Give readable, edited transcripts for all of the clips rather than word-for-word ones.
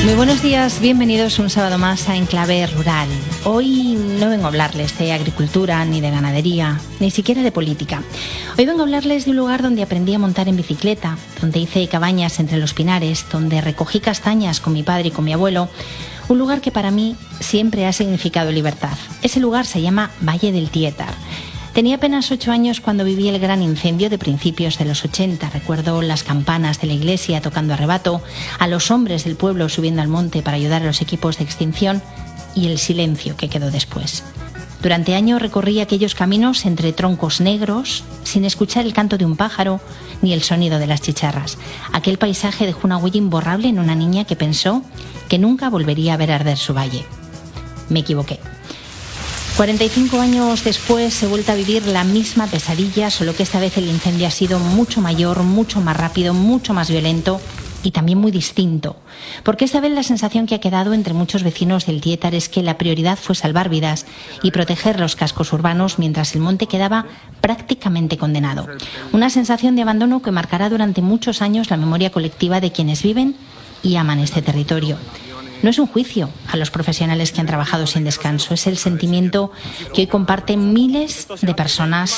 Muy buenos días, bienvenidos un sábado más a Enclave Rural. Hoy no vengo a hablarles de agricultura, ni de ganadería, ni siquiera de política. Hoy vengo a hablarles de un lugar donde aprendí a montar en bicicleta, donde hice cabañas entre los pinares, donde recogí castañas con mi padre y con mi abuelo. Un lugar que para mí siempre ha significado libertad. Ese lugar se llama Valle del Tietar. Tenía apenas 8 años cuando viví el gran incendio de principios de los 80. Recuerdo las campanas de la iglesia tocando a rebato, a los hombres del pueblo subiendo al monte para ayudar a los equipos de extinción y el silencio que quedó después. Durante años recorrí aquellos caminos entre troncos negros, sin escuchar el canto de un pájaro ni el sonido de las chicharras. Aquel paisaje dejó una huella imborrable en una niña que pensó que nunca volvería a ver arder su valle. Me equivoqué. 45 años después he vuelto a vivir la misma pesadilla, solo que esta vez el incendio ha sido mucho mayor, mucho más rápido, mucho más violento y también muy distinto. Porque esta vez la sensación que ha quedado entre muchos vecinos del Tietar es que la prioridad fue salvar vidas y proteger los cascos urbanos mientras el monte quedaba prácticamente condenado. Una sensación de abandono que marcará durante muchos años la memoria colectiva de quienes viven y aman este territorio. No es un juicio a los profesionales que han trabajado sin descanso, es el sentimiento que hoy comparten miles de personas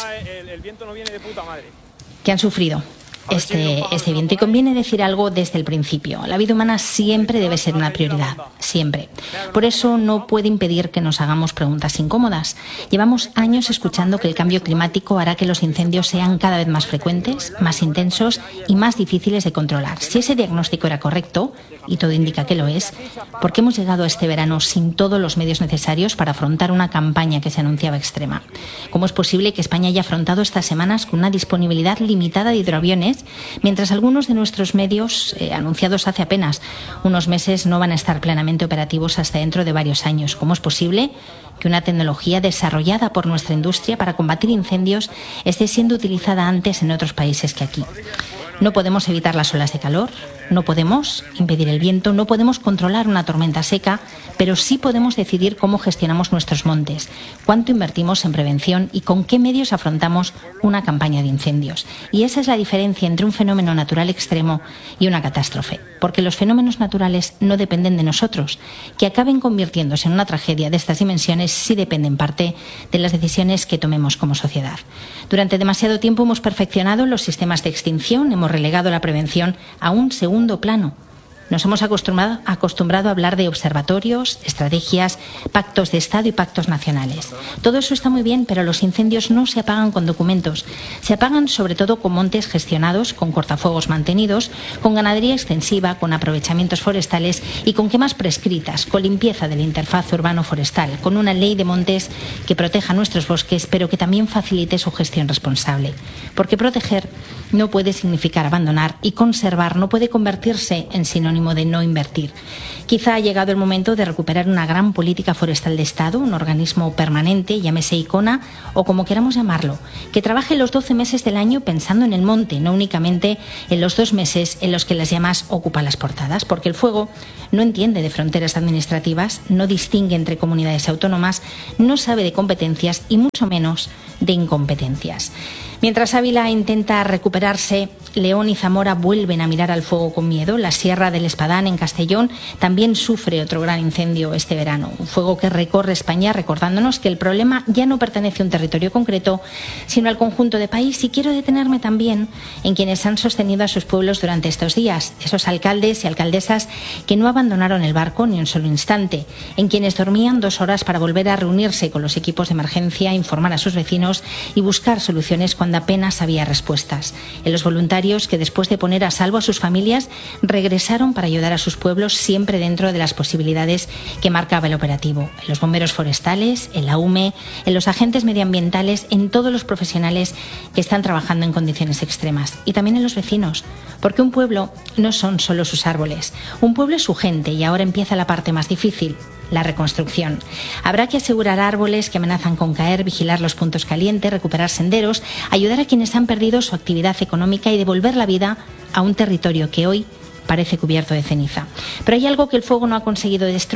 que han sufrido este viento. Y conviene decir algo desde el principio. La vida humana siempre debe ser una prioridad, siempre. Por eso no puede impedir que nos hagamos preguntas incómodas. Llevamos años escuchando que el cambio climático hará que los incendios sean cada vez más frecuentes, más intensos y más difíciles de controlar. Si ese diagnóstico era correcto, y todo indica que lo es, ¿por qué hemos llegado a este verano sin todos los medios necesarios para afrontar una campaña que se anunciaba extrema? ¿Cómo es posible que España haya afrontado estas semanas con una disponibilidad limitada de hidroaviones, mientras algunos de nuestros medios, anunciados hace apenas unos meses, no van a estar plenamente operativos hasta dentro de varios años? ¿Cómo es posible que una tecnología desarrollada por nuestra industria para combatir incendios esté siendo utilizada antes en otros países que aquí? No podemos evitar las olas de calor, no podemos impedir el viento, no podemos controlar una tormenta seca, pero sí podemos decidir cómo gestionamos nuestros montes, cuánto invertimos en prevención y con qué medios afrontamos una campaña de incendios. Y esa es la diferencia entre un fenómeno natural extremo y una catástrofe, porque los fenómenos naturales no dependen de nosotros. Que acaben convirtiéndose en una tragedia de estas dimensiones sí depende en parte de las decisiones que tomemos como sociedad. Durante demasiado tiempo hemos perfeccionado los sistemas de extinción, hemos relegado la prevención a un segundo plano. Nos hemos acostumbrado a hablar de observatorios, estrategias, pactos de Estado y pactos nacionales. Todo eso está muy bien, pero los incendios no se apagan con documentos. Se apagan sobre todo con montes gestionados, con cortafuegos mantenidos, con ganadería extensiva, con aprovechamientos forestales y con quemas prescritas, con limpieza de la interfaz urbano-forestal, con una ley de montes que proteja nuestros bosques, pero que también facilite su gestión responsable. Porque proteger no puede significar abandonar y conservar no puede convertirse en sinónimo de no invertir. Quizá ha llegado el momento de recuperar una gran política forestal de Estado, un organismo permanente, llámese ICONA o como queramos llamarlo, que trabaje los 12 meses del año pensando en el monte, no únicamente en los 2 meses en los que las llamas ocupan las portadas, porque el fuego no entiende de fronteras administrativas, no distingue entre comunidades autónomas, no sabe de competencias y mucho menos de incompetencias. Mientras Ávila intenta recuperarse, León y Zamora vuelven a mirar al fuego con miedo. La Sierra del Espadán, en Castellón, también sufre otro gran incendio este verano. Un fuego que recorre España, recordándonos que el problema ya no pertenece a un territorio concreto, sino al conjunto de país. Y quiero detenerme también en quienes han sostenido a sus pueblos durante estos días. Esos alcaldes y alcaldesas que no abandonaron el barco ni un solo instante. En quienes dormían 2 horas para volver a reunirse con los equipos de emergencia, informar a sus vecinos y buscar soluciones cuando apenas había respuestas. En los voluntarios que después de poner a salvo a sus familias regresaron para ayudar a sus pueblos siempre dentro de las posibilidades que marcaba el operativo. En los bomberos forestales, en la UME, en los agentes medioambientales, en todos los profesionales que están trabajando en condiciones extremas. Y también en los vecinos, porque un pueblo no son solo sus árboles. Un pueblo es su gente y ahora empieza la parte más difícil, la reconstrucción. Habrá que asegurar árboles que amenazan con caer, vigilar los puntos calientes, recuperar senderos, ayudar a quienes han perdido su actividad económica y devolver la vida a un territorio que hoy parece cubierto de ceniza. Pero hay algo que el fuego no ha conseguido destruir,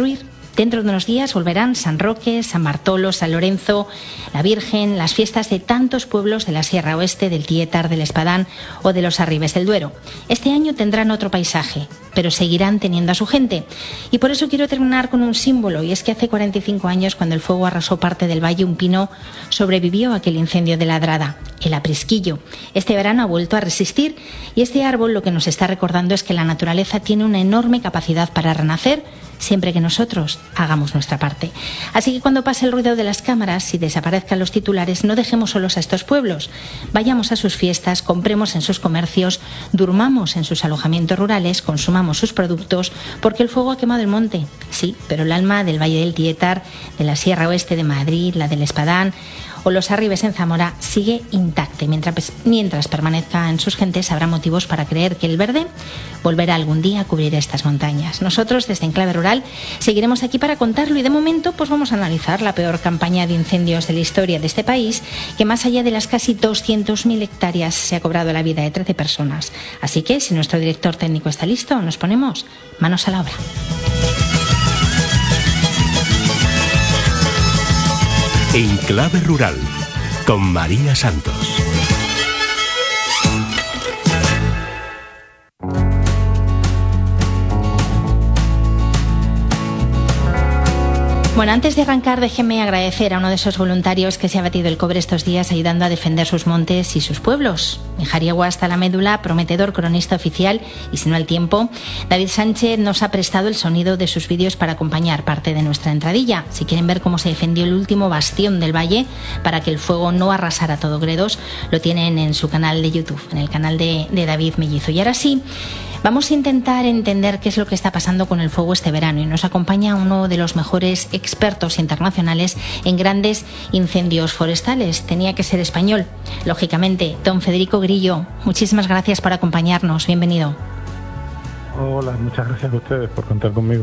Dentro de unos días volverán San Roque, San Bartolo, San Lorenzo, la Virgen, las fiestas de tantos pueblos de la Sierra Oeste, del Tietar, del Espadán o de los Arribes del Duero. Este año tendrán otro paisaje, pero seguirán teniendo a su gente. Y por eso quiero terminar con un símbolo, y es que hace 45 años, cuando el fuego arrasó parte del valle, un pino sobrevivió a aquel incendio de Ladrada, el aprisquillo. Este verano ha vuelto a resistir, y este árbol lo que nos está recordando es que la naturaleza tiene una enorme capacidad para renacer, siempre que nosotros hagamos nuestra parte. Así que cuando pase el ruido de las cámaras y desaparezcan los titulares, no dejemos solos a estos pueblos. Vayamos a sus fiestas, compremos en sus comercios, durmamos en sus alojamientos rurales, consumamos sus productos, porque el fuego ha quemado el monte. Sí, pero el alma del Valle del Tietar, de la Sierra Oeste de Madrid, la del Espadán o los Arribes en Zamora sigue intacta. Mientras permanezca en sus gentes, habrá motivos para creer que el verde volverá algún día a cubrir estas montañas. Nosotros, desde Enclave Rural, seguiremos aquí para contarlo, y de momento pues vamos a analizar la peor campaña de incendios de la historia de este país, que más allá de las casi 200.000 hectáreas se ha cobrado la vida de 13 personas. Así que, si nuestro director técnico está listo, nos ponemos manos a la obra. Enclave Rural, con María Santos. Bueno, antes de arrancar, déjenme agradecer a uno de esos voluntarios que se ha batido el cobre estos días ayudando a defender sus montes y sus pueblos. Mijariegua hasta la médula, prometedor cronista oficial y si no el tiempo. David Sánchez nos ha prestado el sonido de sus vídeos para acompañar parte de nuestra entradilla. Si quieren ver cómo se defendió el último bastión del valle para que el fuego no arrasara todo Gredos, lo tienen en su canal de YouTube, en el canal de David Mellizo. Y ahora sí, vamos a intentar entender qué es lo que está pasando con el fuego este verano, y nos acompaña uno de los mejores expertos internacionales en grandes incendios forestales. Tenía que ser español, lógicamente, don Federico Grillo. Muchísimas gracias por acompañarnos. Bienvenido. Hola, muchas gracias a ustedes por contar conmigo.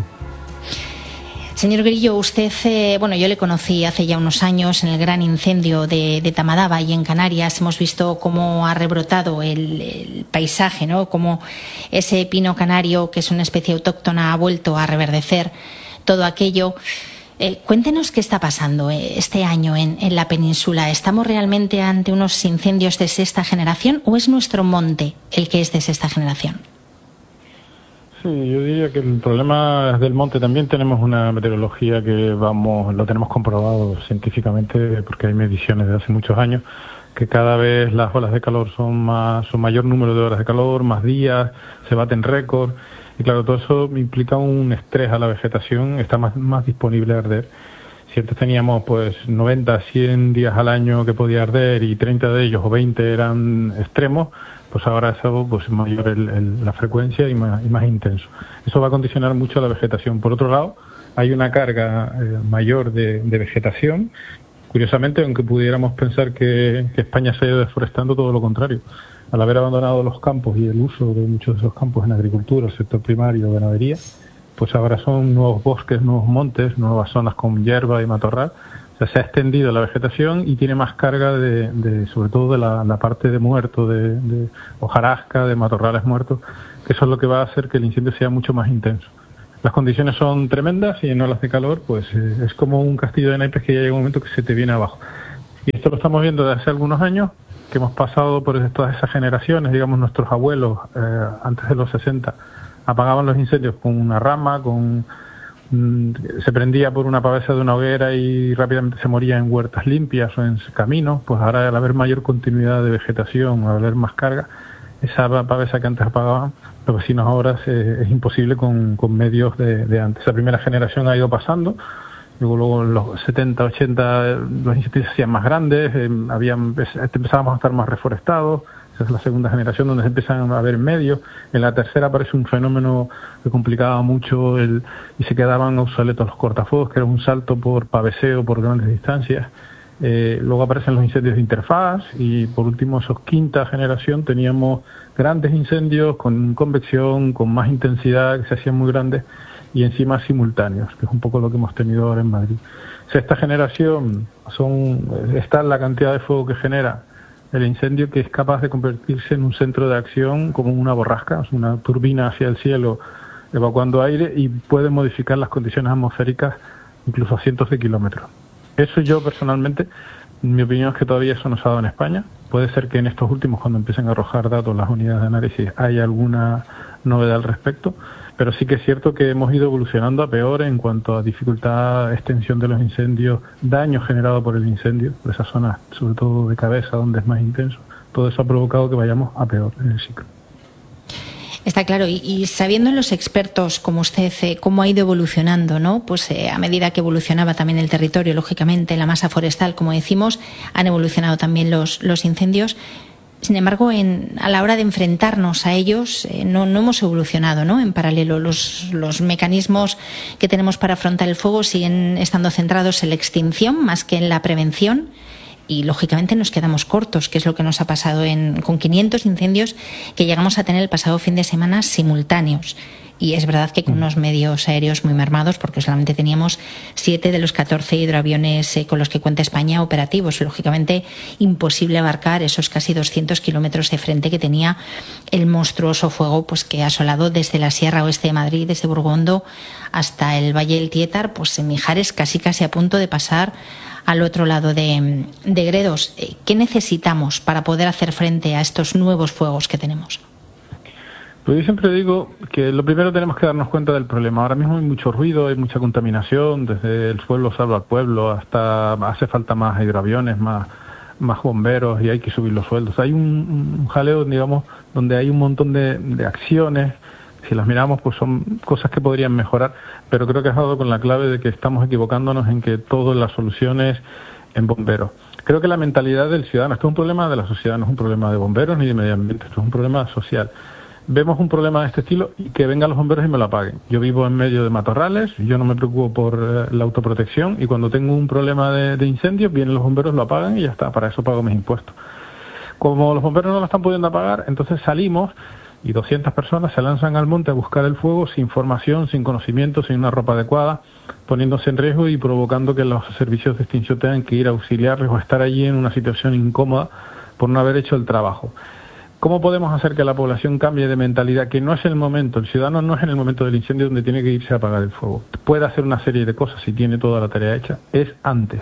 Señor Grillo, usted, yo le conocí hace ya unos años en el gran incendio de Tamadaba y en Canarias. Hemos visto cómo ha rebrotado el paisaje, ¿no? Cómo ese pino canario, que es una especie autóctona, ha vuelto a reverdecer todo aquello. Cuéntenos qué está pasando este año en la península. ¿Estamos realmente ante unos incendios de sexta generación o es nuestro monte el que es de sexta generación? Sí, yo diría que el problema es del monte. También tenemos una meteorología que lo tenemos comprobado científicamente, porque hay mediciones de hace muchos años, que cada vez las olas de calor son mayor número de horas de calor, más días, se baten récords, y claro, todo eso implica un estrés a la vegetación, está más disponible a arder. Si antes teníamos pues 90, 100 días al año que podía arder y 30 de ellos o 20 eran extremos, pues ahora eso pues es mayor la frecuencia y más intenso. Eso va a condicionar mucho la vegetación. Por otro lado, hay una carga mayor de vegetación. Curiosamente, aunque pudiéramos pensar que España se ha ido deforestando, todo lo contrario. Al haber abandonado los campos y el uso de muchos de esos campos en agricultura, el sector primario, ganadería, pues ahora son nuevos bosques, nuevos montes, nuevas zonas con hierba y matorral. O sea, se ha extendido la vegetación y tiene más carga sobre todo de la parte de muerto, de hojarasca, de matorrales muertos, que eso es lo que va a hacer que el incendio sea mucho más intenso. Las condiciones son tremendas y en olas de calor, pues es como un castillo de naipes que ya llega un momento que se te viene abajo. Y esto lo estamos viendo desde hace algunos años, que hemos pasado por todas esas generaciones, digamos nuestros abuelos, antes de los 60, apagaban los incendios con una rama, se prendía por una pavesa de una hoguera y rápidamente se moría en huertas limpias o en caminos. Pues ahora, al haber mayor continuidad de vegetación, al haber más carga, esa pavesa que antes apagaban los vecinos ahora es imposible con medios de antes. La primera generación ha ido pasando, luego en los 70, 80 los incendios se hacían más grandes, empezábamos a estar más reforestados. Esa es la segunda generación donde se empiezan a ver medios. En la tercera aparece un fenómeno que complicaba mucho y se quedaban obsoletos los cortafuegos, que era un salto por paveseo por grandes distancias. Luego aparecen los incendios de interfaz y por último, esos quinta generación, teníamos grandes incendios con convección, con más intensidad, que se hacían muy grandes y encima simultáneos, que es un poco lo que hemos tenido ahora en Madrid. Sexta generación está la cantidad de fuego que genera el incendio, que es capaz de convertirse en un centro de acción como una borrasca, una turbina hacia el cielo evacuando aire y puede modificar las condiciones atmosféricas incluso a cientos de kilómetros. Eso yo personalmente, mi opinión es que todavía eso no se ha dado en España. Puede ser que en estos últimos, cuando empiecen a arrojar datos las unidades de análisis, haya alguna novedad al respecto, pero sí que es cierto que hemos ido evolucionando a peor en cuanto a dificultad, extensión de los incendios, daño generado por el incendio, por esas zonas, sobre todo de cabeza, donde es más intenso. Todo eso ha provocado que vayamos a peor en el ciclo. Está claro, y sabiendo los expertos como usted cómo ha ido evolucionando, ¿no? Pues a medida que evolucionaba también el territorio, lógicamente la masa forestal, como decimos, han evolucionado también los incendios. Sin embargo, a la hora de enfrentarnos a ellos, no hemos evolucionado, ¿no? En paralelo, los mecanismos que tenemos para afrontar el fuego siguen estando centrados en la extinción más que en la prevención. Y, lógicamente, nos quedamos cortos, que es lo que nos ha pasado con 500 incendios que llegamos a tener el pasado fin de semana simultáneos. Y es verdad que con unos medios aéreos muy mermados, porque solamente teníamos 7 de los 14 hidroaviones con los que cuenta España operativos. Lógicamente, imposible abarcar esos casi 200 kilómetros de frente que tenía el monstruoso fuego, pues que ha asolado desde la Sierra Oeste de Madrid, desde Burgondo hasta el Valle del Tietar, pues en Mijares, casi a punto de pasar al otro lado de Gredos. ¿Qué necesitamos para poder hacer frente a estos nuevos fuegos que tenemos? Pues yo siempre digo que lo primero tenemos que darnos cuenta del problema. Ahora mismo hay mucho ruido, hay mucha contaminación, desde el pueblo salva al pueblo hasta hace falta más hidroaviones, más bomberos y hay que subir los sueldos. Hay un jaleo, digamos, donde hay un montón de acciones. Si las miramos, pues son cosas que podrían mejorar, pero creo que has dado con la clave de que estamos equivocándonos en que todas las soluciones en bomberos. Creo que la mentalidad del ciudadano, esto es un problema de la sociedad, no es un problema de bomberos ni de medio ambiente, esto es un problema social. Vemos un problema de este estilo y que vengan los bomberos y me lo apaguen. Yo vivo en medio de matorrales, yo no me preocupo por la autoprotección y cuando tengo un problema de incendio, vienen los bomberos, lo apagan y ya está, para eso pago mis impuestos. Como los bomberos no lo están pudiendo apagar, entonces salimos y 200 personas se lanzan al monte a buscar el fuego sin formación, sin conocimiento, sin una ropa adecuada, poniéndose en riesgo y provocando que los servicios de extinción tengan que ir a auxiliarles o estar allí en una situación incómoda por no haber hecho el trabajo. ¿Cómo podemos hacer que la población cambie de mentalidad? Que no es el momento, el ciudadano no es en el momento del incendio donde tiene que irse a apagar el fuego. Puede hacer una serie de cosas si tiene toda la tarea hecha, es antes.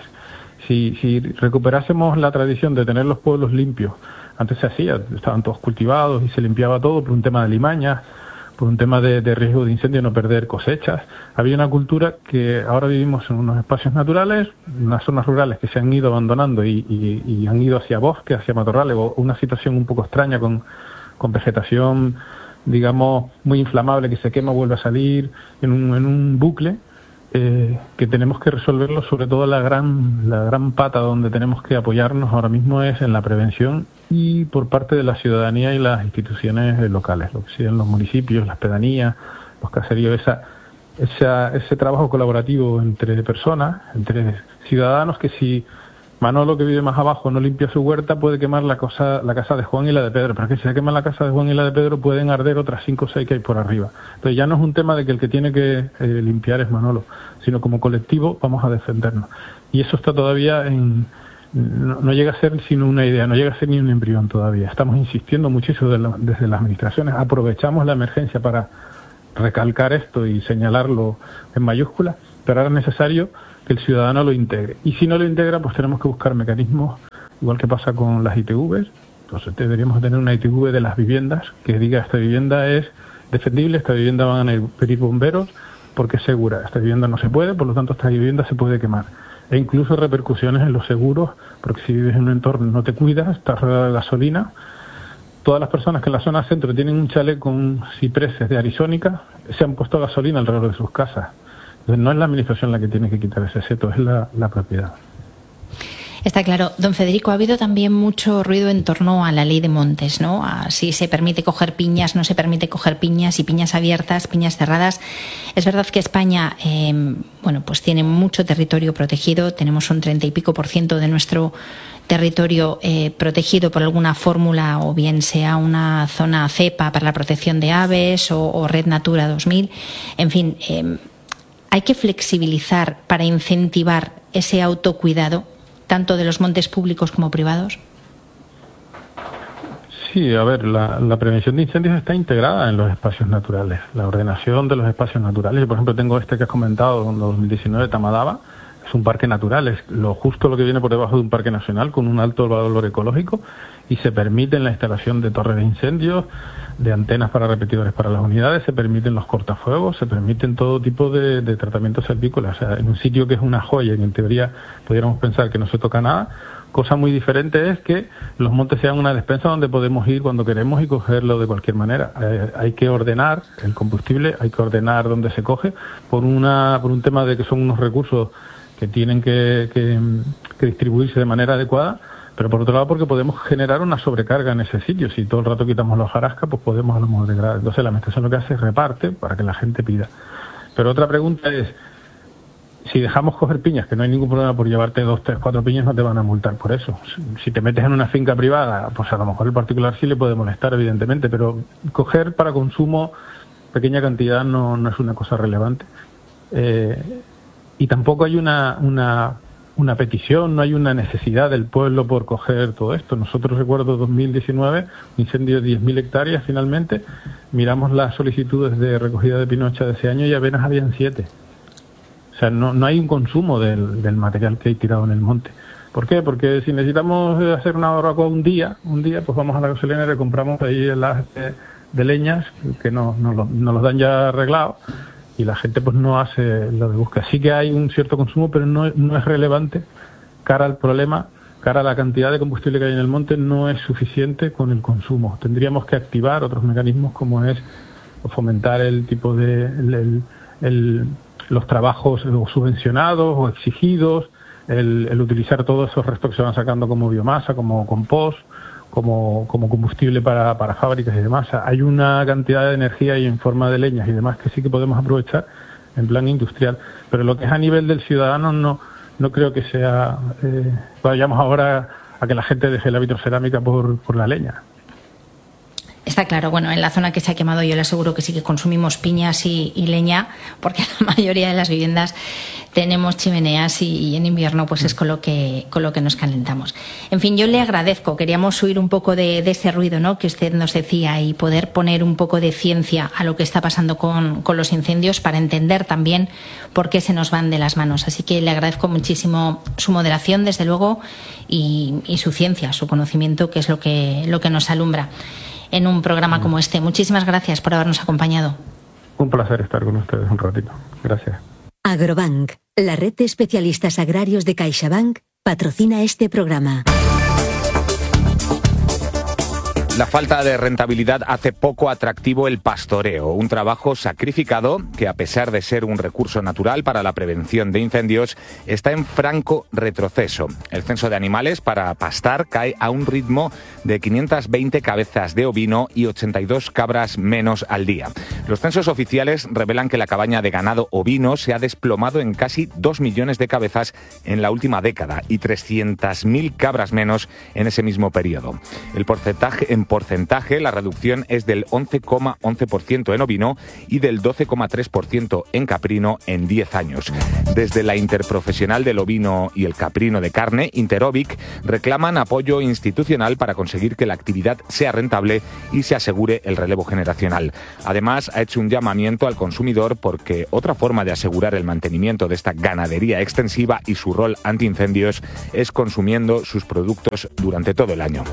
Si recuperásemos la tradición de tener los pueblos limpios, antes se hacía, estaban todos cultivados y se limpiaba todo por un tema de limañas, por un tema de riesgo de incendio, no perder cosechas. Había una cultura que ahora vivimos en unos espacios naturales, unas zonas rurales que se han ido abandonando y han ido hacia bosques, hacia matorrales, o una situación un poco extraña con vegetación, digamos, muy inflamable que se quema, vuelve a salir en un bucle. Que tenemos que resolverlo, sobre todo la gran pata donde tenemos que apoyarnos ahora mismo es en la prevención y por parte de la ciudadanía y las instituciones locales, lo que sean los municipios, las pedanías, los caseríos, ese trabajo colaborativo entre personas, entre ciudadanos, que si Manolo, que vive más abajo, no limpia su huerta, puede quemar la casa de Juan y la de Pedro, pero que si se quema la casa de Juan y la de Pedro pueden arder otras 5 o 6 que hay por arriba. Entonces ya no es un tema de que el que tiene que limpiar es Manolo, sino como colectivo vamos a defendernos. Y eso está todavía no llega a ser sino una idea, no llega a ser ni un embrión todavía. Estamos insistiendo muchísimo desde las administraciones, aprovechamos la emergencia para recalcar esto y señalarlo en mayúsculas, pero ahora es necesario que el ciudadano lo integre. Y si no lo integra, pues tenemos que buscar mecanismos, igual que pasa con las ITVs. Entonces deberíamos tener una ITV de las viviendas que diga: esta vivienda es defendible, esta vivienda van a pedir bomberos porque es segura, esta vivienda no se puede, por lo tanto esta vivienda se puede quemar. E incluso repercusiones en los seguros, porque si vives en un entorno no te cuidas, estás rodeado de gasolina. Todas las personas que en la zona centro tienen un chalet con cipreses de arizónica se han puesto gasolina alrededor de sus casas. Entonces no es la administración la que tiene que quitar ese seto, es la propiedad. Está claro. Don Federico, ha habido también mucho ruido en torno a la ley de montes, ¿no? A si se permite coger piñas, no se permite coger piñas, y piñas abiertas, piñas cerradas. Es verdad que España, pues tiene mucho territorio protegido, tenemos un 30 y pico % de nuestro territorio protegido por alguna fórmula, o bien sea una zona cepa para la protección de aves o Red Natura 2000. En fin, hay que flexibilizar para incentivar ese autocuidado, tanto de los montes públicos como privados. Sí, a ver, la prevención de incendios está integrada en los espacios naturales, la ordenación de los espacios naturales. Yo, por ejemplo, tengo este que has comentado, en 2019, Tamadaba, es un parque natural, es justo lo que viene por debajo de un parque nacional con un alto valor ecológico, y se permite la instalación de torres de incendios, de antenas para repetidores para las unidades, se permiten los cortafuegos, se permiten todo tipo de tratamientos salvícolas. O sea, en un sitio que es una joya y en teoría pudiéramos pensar que no se toca nada, cosa muy diferente es que los montes sean una despensa donde podemos ir cuando queremos y cogerlo de cualquier manera. Hay que ordenar el combustible, hay que ordenar dónde se coge, por un tema de que son unos recursos que tienen que distribuirse de manera adecuada, pero por otro lado porque podemos generar una sobrecarga en ese sitio. Si todo el rato quitamos la hojarasca, pues podemos a lo mejor degradar. Entonces la administración lo que hace es reparte para que la gente pida. Pero otra pregunta es, si dejamos coger piñas, que no hay ningún problema por llevarte 2, 3, 4 piñas, no te van a multar por eso. Si te metes en una finca privada, pues a lo mejor el particular sí le puede molestar, evidentemente, pero coger para consumo pequeña cantidad no es una cosa relevante. Y tampoco hay una petición, no hay una necesidad del pueblo por coger todo esto. Nosotros, recuerdo 2019, incendio de 10.000 hectáreas finalmente, miramos las solicitudes de recogida de pinocha de ese año y apenas habían 7. O sea, no hay un consumo del material que hay tirado en el monte. ¿Por qué? Porque si necesitamos hacer una barbacoa un día, pues vamos a la gasolinera y compramos ahí el de leñas que nos los dan ya arreglados, y la gente pues no hace lo de búsqueda. Sí que hay un cierto consumo, pero no es relevante cara al problema, cara a la cantidad de combustible que hay en el monte, no es suficiente con el consumo. Tendríamos que activar otros mecanismos como es fomentar el tipo de los trabajos subvencionados o exigidos, el utilizar todos esos restos que se van sacando como biomasa, como compost, como combustible para fábricas y demás. Hay una cantidad de energía y en forma de leñas y demás que sí que podemos aprovechar en plan industrial, pero lo que es a nivel del ciudadano no creo que sea vayamos ahora a que la gente deje la vitrocerámica por la leña. Está claro, bueno, en la zona que se ha quemado yo le aseguro que sí que consumimos piñas y leña, porque la mayoría de las viviendas tenemos chimeneas y en invierno pues es con lo que nos calentamos. En fin, yo le agradezco, queríamos oír un poco de ese ruido, ¿no?, que usted nos decía, y poder poner un poco de ciencia a lo que está pasando con los incendios para entender también por qué se nos van de las manos. Así que le agradezco muchísimo su moderación, desde luego, y su ciencia, su conocimiento, que es lo que nos alumbra en un programa como este. Muchísimas gracias por habernos acompañado. Un placer estar con ustedes un ratito. Gracias. Agrobank, la red de especialistas agrarios de CaixaBank, patrocina este programa. La falta de rentabilidad hace poco atractivo el pastoreo, un trabajo sacrificado que, a pesar de ser un recurso natural para la prevención de incendios, está en franco retroceso. El censo de animales para pastar cae a un ritmo de 520 cabezas de ovino y 82 cabras menos al día. Los censos oficiales revelan que la cabaña de ganado ovino se ha desplomado en casi 2 millones de cabezas en la última década y 300.000 cabras menos en ese mismo periodo. En porcentaje, la reducción es del 11,11% en ovino y del 12,3% en caprino en 10 años. Desde la Interprofesional del Ovino y el Caprino de Carne, Interovic, reclaman apoyo institucional para conseguir que la actividad sea rentable y se asegure el relevo generacional. Además, ha hecho un llamamiento al consumidor porque otra forma de asegurar el mantenimiento de esta ganadería extensiva y su rol antiincendios es consumiendo sus productos durante todo el año.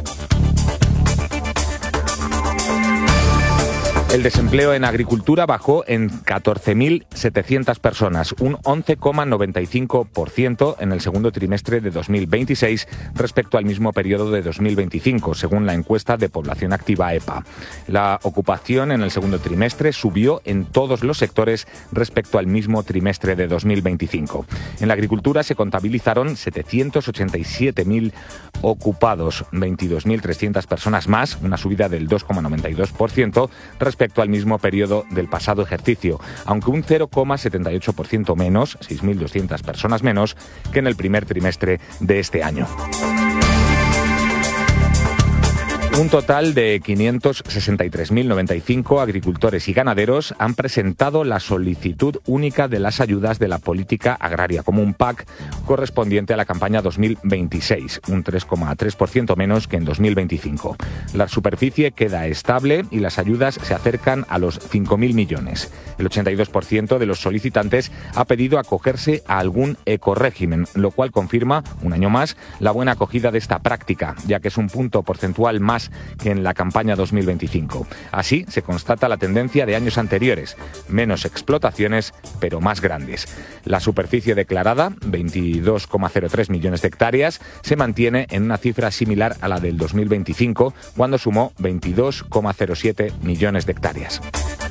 El desempleo en agricultura bajó en 14.700 personas, un 11,95% en el segundo trimestre de 2026 respecto al mismo periodo de 2025, según la encuesta de población activa EPA. La ocupación en el segundo trimestre subió en todos los sectores respecto al mismo trimestre de 2025. En la agricultura se contabilizaron 787.000 ocupados, 22.300 personas más, una subida del 2,92% respecto al mismo periodo del pasado ejercicio, aunque un 0,78% menos, 6.200 personas menos, que en el primer trimestre de este año. Un total de 563.095 agricultores y ganaderos han presentado la solicitud única de las ayudas de la Política Agraria Común PAC correspondiente a la campaña 2026, un 3,3% menos que en 2025. La superficie queda estable y las ayudas se acercan a los 5.000 millones. El 82% de los solicitantes ha pedido acogerse a algún ecorégimen, lo cual confirma, un año más, la buena acogida de esta práctica, ya que es un punto porcentual más que en la campaña 2025. Así se constata la tendencia de años anteriores, menos explotaciones, pero más grandes. La superficie declarada, 22,03 millones de hectáreas, se mantiene en una cifra similar a la del 2025, cuando sumó 22,07 millones de hectáreas.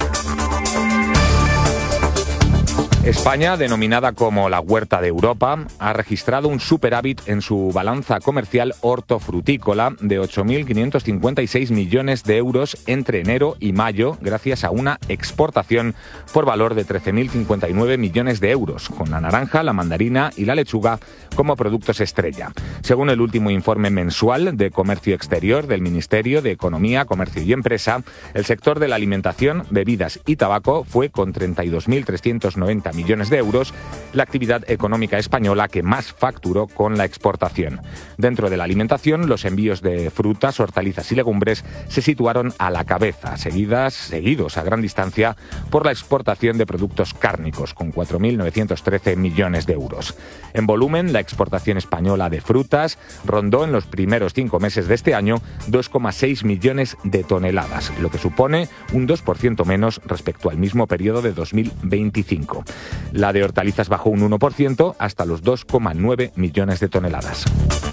España, denominada como la huerta de Europa, ha registrado un superávit en su balanza comercial hortofrutícola de 8.556 millones de euros entre enero y mayo, gracias a una exportación por valor de 13.059 millones de euros, con la naranja, la mandarina y la lechuga como productos estrella. Según el último informe mensual de Comercio Exterior del Ministerio de Economía, Comercio y Empresa, el sector de la alimentación, bebidas y tabaco fue, con 32.390 millones de euros, la actividad económica española que más facturó con la exportación. Dentro de la alimentación, los envíos de frutas, hortalizas y legumbres se situaron a la cabeza, seguidos a gran distancia por la exportación de productos cárnicos, con 4.913 millones de euros. En volumen, la exportación española de frutas rondó en los primeros 5 meses de este año 2,6 millones de toneladas, lo que supone un 2% menos respecto al mismo periodo de 2025. La de hortalizas bajó un 1% hasta los 2,9 millones de toneladas.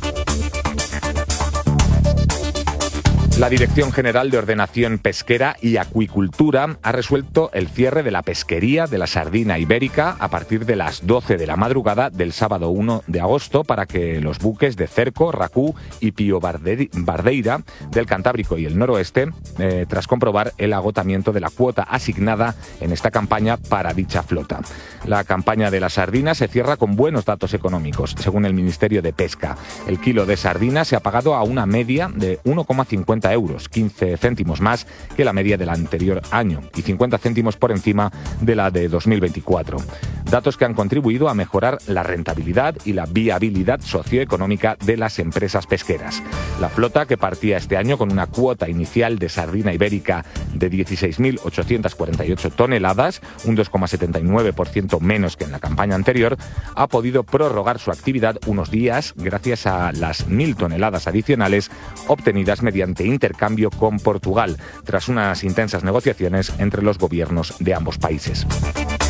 La Dirección General de Ordenación Pesquera y Acuicultura ha resuelto el cierre de la pesquería de la sardina ibérica a partir de las 12 de la madrugada del sábado 1 de agosto para que los buques de Cerco, Racú y Pío Bardeira del Cantábrico y el Noroeste, tras comprobar el agotamiento de la cuota asignada en esta campaña para dicha flota. La campaña de la sardina se cierra con buenos datos económicos. Según el Ministerio de Pesca, el kilo de sardina se ha pagado a una media de 1,50 euros, 15 céntimos más que la media del anterior año y 50 céntimos por encima de la de 2024. Datos que han contribuido a mejorar la rentabilidad y la viabilidad socioeconómica de las empresas pesqueras. La flota, que partía este año con una cuota inicial de sardina ibérica de 16.848 toneladas, un 2,79% menos que en la campaña anterior, ha podido prorrogar su actividad unos días gracias a las 1.000 toneladas adicionales obtenidas mediante intercambio con Portugal, tras unas intensas negociaciones entre los gobiernos de ambos países.